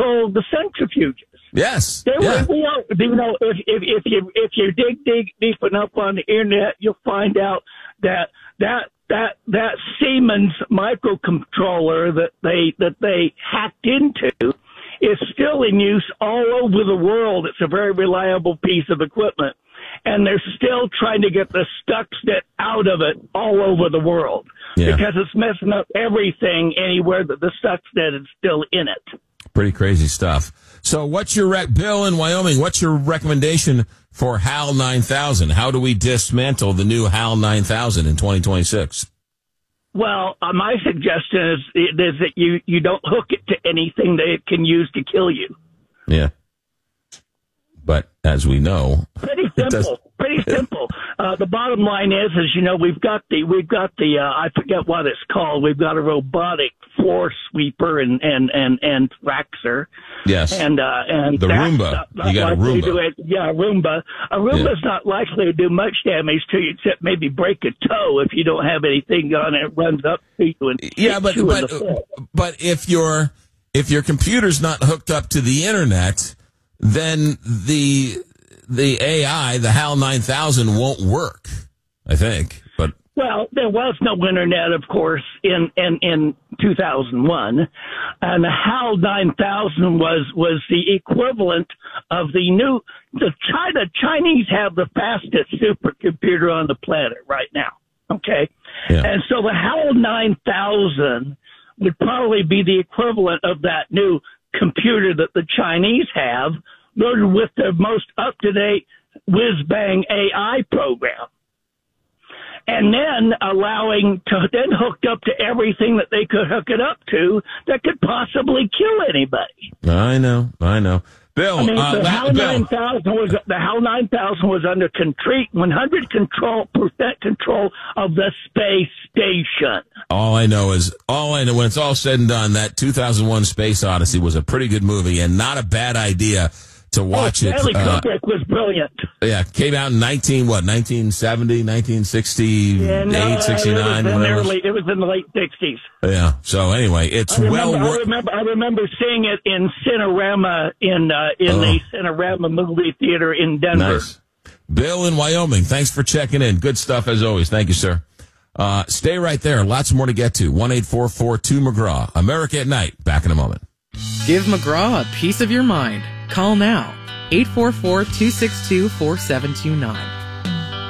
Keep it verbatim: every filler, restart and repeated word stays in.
controlled the centrifuges. Yes. They yeah. were, you know, if, if, if you if you dig dig deep enough on the internet, you'll find out that that that that Siemens microcontroller that they that they hacked into is still in use all over the world. It's a very reliable piece of equipment, and they're still trying to get the Stuxnet out of it all over the world yeah. because it's messing up everything anywhere that the Stuxnet is still in it. Pretty crazy stuff. So what's your, rec- Bill in Wyoming, what's your recommendation for HAL nine thousand? How do we dismantle the new HAL nine thousand in twenty twenty-six? Well, uh, my suggestion is, is that you, you don't hook it to anything that it can use to kill you. Yeah. But as we know, pretty simple. Pretty simple. Uh, the bottom line is, is you know, we've got the we've got the uh, I forget what it's called. We've got a robotic floor sweeper and and and and Traxxer. Yes. And uh, and the Roomba. Not, not you got a Roomba. Do it. Yeah, Roomba. A Roomba's yeah. not likely to do much damage to you, except maybe break a toe if you don't have anything on it. It runs up to you and yeah, but you but but if your if your computer's not hooked up to the internet, then the the A I, the HAL nine thousand, won't work, I think. But well, there was no internet, of course, in, in, in two thousand one. And the HAL nine thousand was, was the equivalent of the new, the China, Chinese have the fastest supercomputer on the planet right now. Okay. Yeah. And so the HAL nine thousand would probably be the equivalent of that new computer that the Chinese have, loaded with the most up-to-date whiz-bang A I program. And then allowing to then hook up to everything that they could hook it up to that could possibly kill anybody. I know, I know. Bill, I mean, uh, the HAL Bill. nine thousand was the HAL nine thousand was under control, one hundred control percent control of the space station. All I know is, all I know when it's all said and done, that two thousand one Space Odyssey was a pretty good movie and not a bad idea to watch oh, it. Stanley Uh, Kubrick was brilliant. Yeah, came out in nineteen what nineteen seventy, nineteen sixty-eight, Yeah, no, sixty-nine, it was in whatever. early, it was in the late sixties. Yeah. So anyway, it's I remember, well I worth. remember, I remember seeing it in Cinerama in uh, in Oh. the Cinerama movie theater in Denver. Nice. Bill in Wyoming, thanks for checking in. Good stuff as always. Thank you, sir. Uh, stay right there. Lots more to get to. one eight four four two McGraw. America at Night. Back in a moment. Give McGraw a piece of your mind. Call now. eight four four, two six two, four seven two nine.